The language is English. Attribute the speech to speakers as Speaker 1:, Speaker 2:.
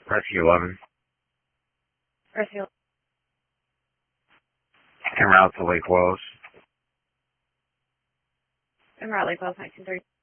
Speaker 1: Rescue 11.
Speaker 2: Rescue.
Speaker 1: En route to Lake Wells.
Speaker 2: En route Lake Wells, 1930.